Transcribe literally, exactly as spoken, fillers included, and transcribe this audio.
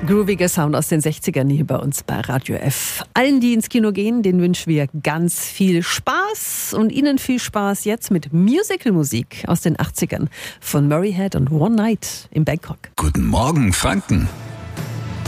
grooviger Sound aus den sechzigern hier bei uns bei Radio F. Allen, die ins Kino gehen, denen wünschen wir ganz viel Spaß und Ihnen viel Spaß jetzt mit Musical-Musik aus den achtzigern von Murray Head und One Night in Bangkok. Guten Morgen, Franken.